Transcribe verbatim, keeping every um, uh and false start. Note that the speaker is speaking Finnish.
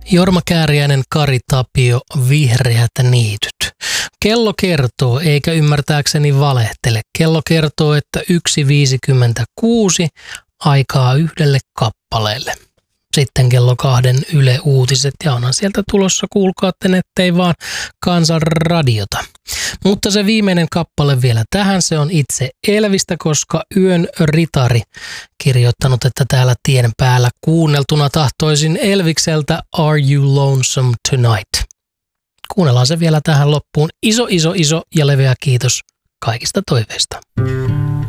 Jorma Kääriäinen, Kari Tapio, Vihreät niityt. Kello kertoo, eikä ymmärtääkseni valehtele. Kello kertoo, että yksi viisikymmentäkuusi aikaa yhdelle kappaleelle. Sitten kello kahden Yle Uutiset ja onhan sieltä tulossa, kuulkaatte, ettei vaan Kansan radiota. Mutta se viimeinen kappale vielä tähän, se on itse Elvistä, koska Yön ritari kirjoittanut, että täällä tien päällä kuunneltuna tahtoisin Elvikseltä Are You Lonesome Tonight? Kuunnellaan se vielä tähän loppuun. Iso, iso, iso ja leveä kiitos kaikista toiveista.